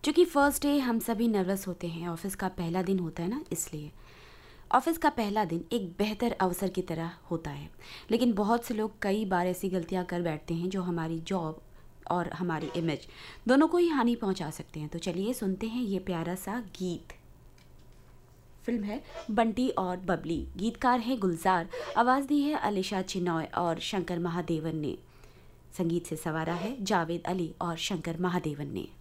क्योंकि first day हम सभी नर्वस होते हैं, ऑफिस का पहला दिन होता है ना, इसलिए ऑफिस का पहला दिन एक बेहतर अवसर की तरह होता है। लेकिन बहुत से लोग कई बार ऐसी गलतियां कर बैठते हैं जो हमारी जॉब और हमारी इमेज दोनों को ही हानि पहुंचा सकते हैं। तो चलिए सुनते हैं ये प्यारा सा गीत। फिल्म है बंटी और बबली, गीतकार हैं गुलजार, आवाज़ दी है अलीशा चिनॉय और शंकर महादेवन ने, संगीत से सवारा है जावेद अली और शंकर महादेवन ने।